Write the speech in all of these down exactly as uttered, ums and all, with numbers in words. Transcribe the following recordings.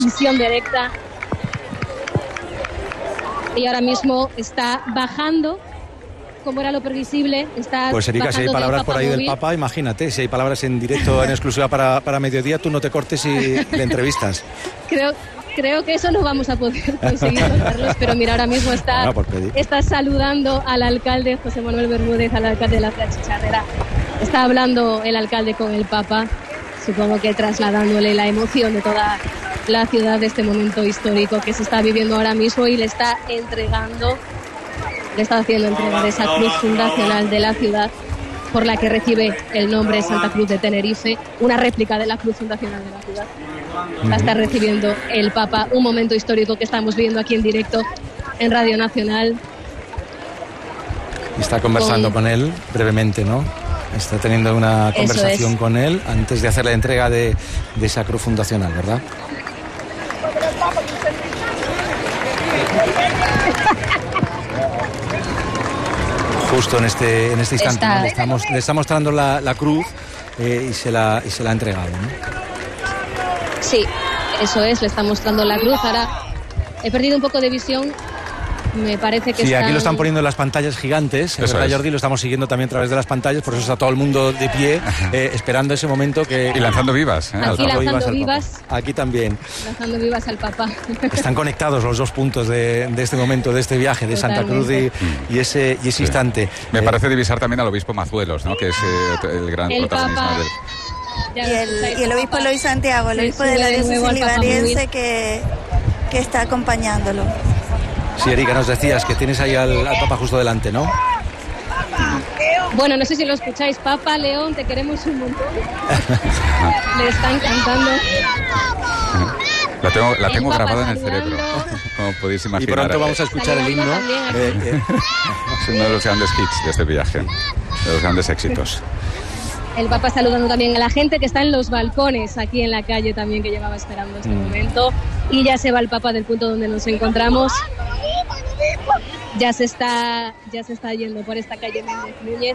transmisión directa. Y ahora mismo está bajando, como era lo previsible. Está pues Erika, si hay palabras por ahí móvil. Del Papa, imagínate, si hay palabras en directo, en exclusiva para, para Mediodía, tú no te cortes y le entrevistas. Creo, creo que eso no vamos a poder conseguir, Carlos, pero mira, ahora mismo está, bueno, está saludando al alcalde José Manuel Bermúdez, al alcalde de la ciudad chicharrera. Está hablando el alcalde con el Papa, supongo que trasladándole la emoción de toda la ciudad de este momento histórico que se está viviendo ahora mismo, y le está entregando, le está haciendo entregar esa cruz fundacional de la ciudad por la que recibe el nombre Santa Cruz de Tenerife, una réplica de la cruz fundacional de la ciudad. La está recibiendo el Papa, un momento histórico que estamos viendo aquí en directo en Radio Nacional. Está conversando con, con él brevemente, ¿no? Está teniendo una conversación con él antes de hacer la entrega de, de esa cruz fundacional, ¿verdad? Justo en este, en este instante, ¿no? le, estamos, le está mostrando la, la cruz eh, y, se la, y se la ha entregado, ¿no? Sí, eso es, le está mostrando la cruz. Ahora he perdido un poco de visión. Me parece que sí, están... aquí lo están poniendo en las pantallas gigantes, eso ¿verdad, es. Jordi? Lo estamos siguiendo también a través de las pantallas, por eso está todo el mundo de pie, eh, esperando ese momento que... Y lanzando vivas. ¿eh? Aquí lanzando vivas. vivas aquí también. Lanzando vivas al Papa. Están conectados los dos puntos de, de este momento, de este viaje, de Totalmente. Santa Cruz y, y ese, y ese sí. instante. Me eh, parece divisar también al obispo Mazuelos, ¿no? Que es eh, el gran el protagonista Papa... del... Y el, y el obispo Luis Santiago, el obispo de la diócesis libaniense que, que está acompañándolo. Sí, Erika, nos decías que tienes ahí al, al Papa justo delante, ¿no? Bueno, no sé si lo escucháis. Papa León, te queremos un montón. Le están cantando. La tengo, la tengo grabada en el cerebro, como podéis imaginar. Y pronto vamos a escuchar el himno. Eh, eh. Es uno de los grandes hits de este viaje, de los grandes éxitos. El Papa saludando también a la gente que está en los balcones, aquí en la calle también, que llevaba esperando este mm. momento. Y ya se va el Papa del punto donde nos encontramos. Ya se está, ya se está yendo por esta calle Méndez Núñez.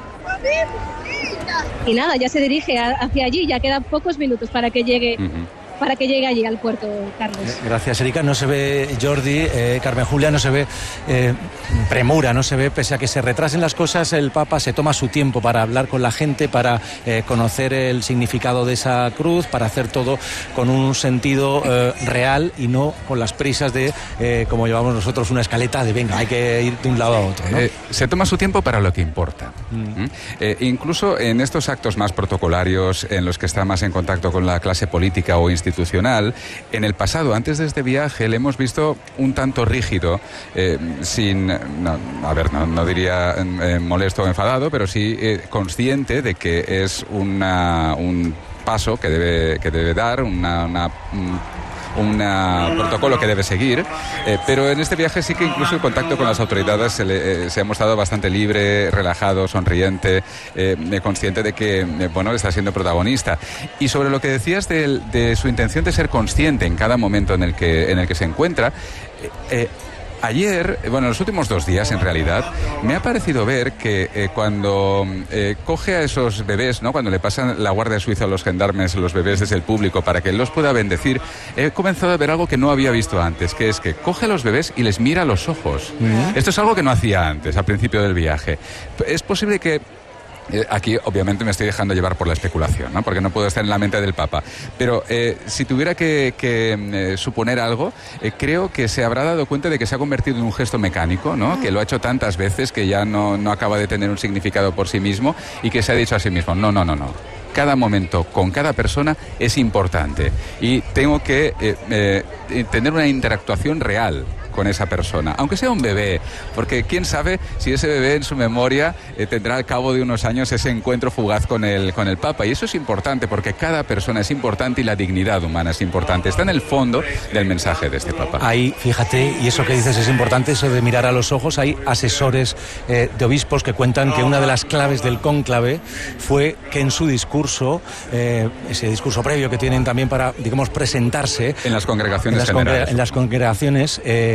Y nada, ya se dirige a, hacia allí. Ya quedan pocos minutos para que llegue... Uh-huh. para que llegue allí al puerto, Carlos. Gracias, Erika. No se ve, Jordi, eh, Carmen Julia, no se ve eh, premura, no se ve, pese a que se retrasen las cosas, el Papa se toma su tiempo para hablar con la gente, para eh, conocer el significado de esa cruz, para hacer todo con un sentido eh, real y no con las prisas de, eh, como llevamos nosotros, una escaleta de venga, hay que ir de un lado a otro, ¿no? Eh, se toma su tiempo para lo que importa. Mm. ¿Mm? Eh, incluso en estos actos más protocolarios, en los que está más en contacto con la clase política o institucional, institucional, en el pasado, antes de este viaje, le hemos visto un tanto rígido, eh, sin, no, a ver, no, no diría eh, molesto o enfadado, pero sí eh, consciente de que es una, un paso que debe, que debe dar, una... una un, un protocolo que debe seguir, eh, pero en este viaje sí que incluso el contacto con las autoridades se, le, eh, se ha mostrado bastante libre, relajado, sonriente, eh, consciente de que eh, bueno, está siendo protagonista. Y sobre lo que decías de, de su intención de ser consciente en cada momento en el que, en el que se encuentra, eh, eh, ayer, bueno, en los últimos dos días, en realidad, me ha parecido ver que eh, cuando eh, coge a esos bebés, ¿no? Cuando le pasan la Guardia Suiza a los gendarmes, los bebés desde el público, para que él los pueda bendecir, he comenzado a ver algo que no había visto antes, que es que coge a los bebés y les mira a los ojos. Mm-hmm. Esto es algo que no hacía antes, al principio del viaje. Es posible que... Aquí, obviamente, me estoy dejando llevar por la especulación, ¿no? Porque no puedo estar en la mente del Papa. Pero eh, si tuviera que, que eh, suponer algo, eh, creo que se habrá dado cuenta de que se ha convertido en un gesto mecánico, ¿no? Que lo ha hecho tantas veces que ya no, no acaba de tener un significado por sí mismo y que se ha dicho a sí mismo, no, no, no, no. Cada momento con cada persona es importante y tengo que eh, eh, tener una interactuación real con esa persona, aunque sea un bebé, porque quién sabe si ese bebé en su memoria eh, tendrá al cabo de unos años ese encuentro fugaz con el, con el Papa, y eso es importante porque cada persona es importante y la dignidad humana es importante, está en el fondo del mensaje de este Papa. Ahí, fíjate, y eso que dices es importante, eso de mirar a los ojos. Hay asesores eh, de obispos que cuentan que una de las claves del cónclave fue que en su discurso, eh, ese discurso previo que tienen también para, digamos, presentarse en las congregaciones en las, generales. Congre- en las congregaciones, eh,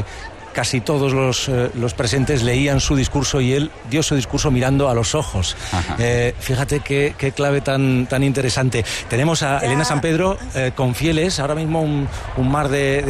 casi todos los, eh, los presentes leían su discurso y él dio su discurso mirando a los ojos. Eh, fíjate qué, qué clave tan, tan interesante. Tenemos a Elena San Pedro eh, con fieles, ahora mismo un, un mar de, de